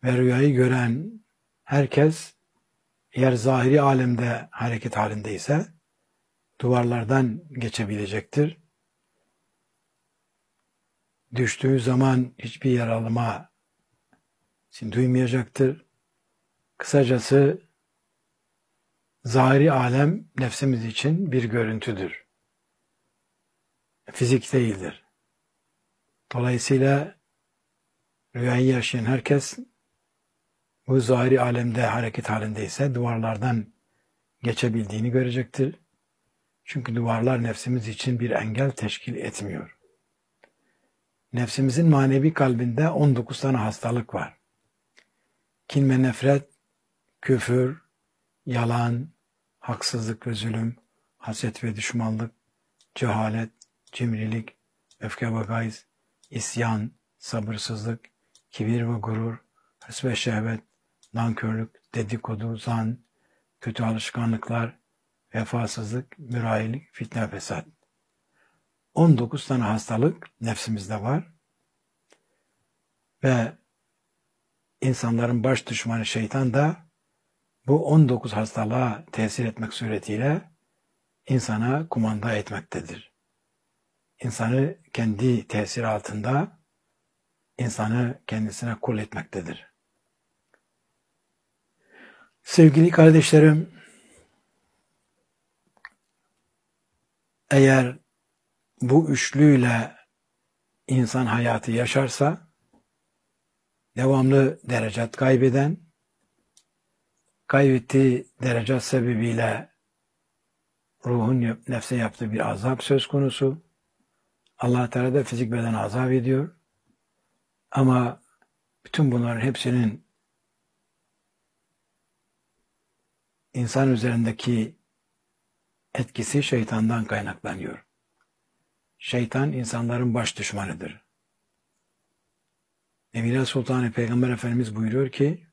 ve rüyayı gören herkes eğer zahiri alemde hareket halindeyse duvarlardan geçebilecektir. Düştüğü zaman hiçbir yaralama duymayacaktır. Kısacası zahiri alem nefsimiz için bir görüntüdür. Fizik değildir. Dolayısıyla rüyayı yaşayan herkes bu zahiri alemde hareket halindeyse duvarlardan geçebildiğini görecektir. Çünkü duvarlar nefsimiz için bir engel teşkil etmiyor. Nefsimizin manevi kalbinde 19 tane hastalık var. Kin ve nefret, küfür, yalan, haksızlık ve zulüm, haset ve düşmanlık, cehalet, cimrilik, öfke ve gayz, isyan, sabırsızlık, kibir ve gurur, hırs ve şehvet, nankörlük, dedikodu, zan, kötü alışkanlıklar, vefasızlık, mürayilik, fitne, fesat. 19 tane hastalık nefsimizde var ve insanların baş düşmanı şeytan da bu 19 hastalığa tesir etmek suretiyle insana kumanda etmektedir. İnsanı kendi tesiri altında, insanı kendisine kul etmektedir. Sevgili kardeşlerim, eğer bu üçlüyle insan hayatı yaşarsa, devamlı derecat kaybeden, kaybettiği derecat sebebiyle ruhun nefse yaptığı bir azap söz konusu. Allah Teala da fizik beden azap ediyor. Ama bütün bunların hepsinin insan üzerindeki etkisi şeytandan kaynaklanıyor. Şeytan insanların baş düşmanıdır. Evliya Sultan Peygamber Efendimiz buyuruyor ki,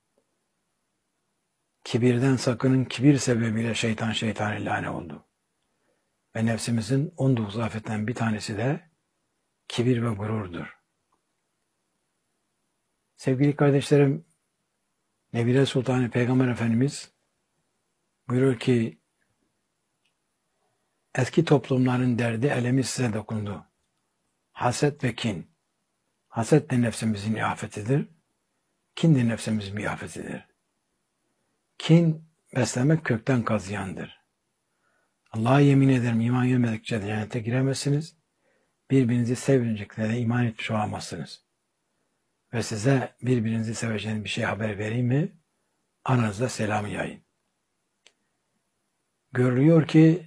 kibirden sakının, kibir sebebiyle şeytan illane oldu. Ve nefsimizin 19 afetten bir tanesi de kibir ve gururdur. Sevgili kardeşlerim, Evliya Sultan Peygamber Efendimiz buyuruyor ki, eski toplumların derdi, elemi size dokundu. Haset ve kin. Haset de nefsimizin afetidir. Kin de nefsimizin afetidir. Kin beslemek kökten kazıyandır. Allah'a yemin ederim iman gelmedikçe cennete giremezsiniz. Birbirinizi sevmeyeceklerine de iman etmiş olamazsınız. Ve size birbirinizi seveceğiniz bir şey haber vereyim mi? Aranızda selamı yayın. Görülüyor ki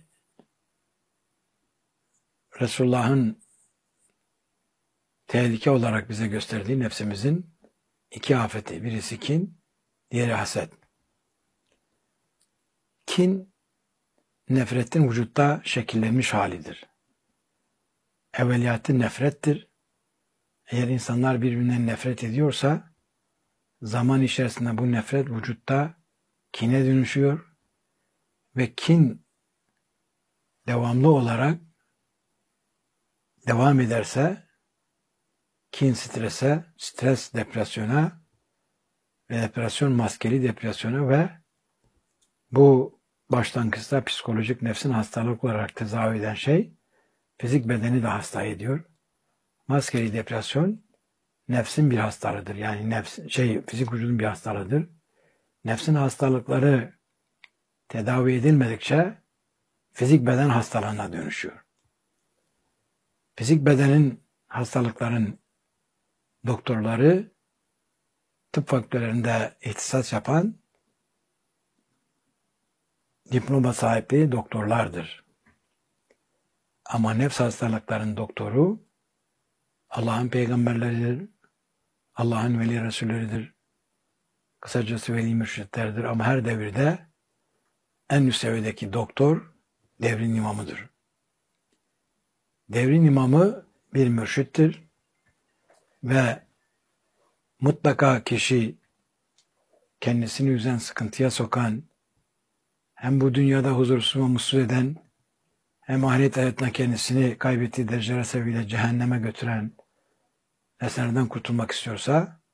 Resulullah'ın tehlike olarak bize gösterdiği nefsimizin iki afeti. Birisi kin, diğeri haset. Kin, nefretin vücutta şekillenmiş halidir. Evveliyatı nefrettir. Eğer insanlar birbirinden nefret ediyorsa, zaman içerisinde bu nefret vücutta kine dönüşüyor ve kin devamlı olarak devam ederse, kin strese, stres depresyona ve depresyon maskeli depresyona ve bu başlangıçta psikolojik nefsin hastalık olarak tedavi eden şey, fizik bedeni de hasta ediyor. Maskeli depresyon nefsin bir hastalığıdır. Yani fizik vücudun bir hastalığıdır. Nefsin hastalıkları tedavi edilmedikçe fizik beden hastalığına dönüşüyor. Fizik bedenin hastalıkların doktorları tıp fakültelerinde ihtisas yapan diploma sahipleri doktorlardır. Ama nefs hastalıklarının doktoru Allah'ın peygamberleridir, Allah'ın veli resulleridir, kısacası veli mürşitlerdir ama her devirde en üst seviyedeki doktor devrin imamıdır. Devrin imamı bir mürşittir ve mutlaka kişi kendisini üzen, sıkıntıya sokan, hem bu dünyada huzursuz ve mutsuz eden, hem ahiret hayatına kendisini kaybettiği dereceler sebebiyle cehenneme götüren nesnelerden kurtulmak istiyorsa,